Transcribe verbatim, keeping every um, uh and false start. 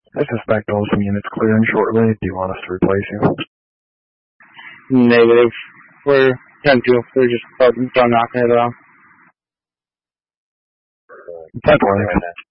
I suspect all some units clearing shortly. Do you want us to replace you? Negative. We're ten two. We're just done knocking it off. That works.